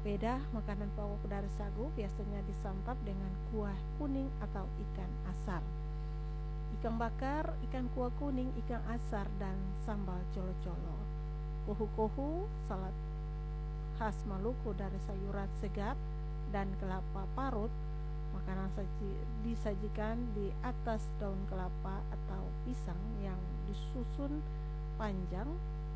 Papeda, makanan pokok dari sagu, biasanya disantap dengan kuah kuning atau ikan asar. Ikan bakar, ikan kuah kuning, ikan asar, dan sambal colo-colo. Kohu-kohu, salad khas Maluku dari sayuran segar dan kelapa parut. Makanan disajikan di atas daun kelapa atau pisang yang disusun panjang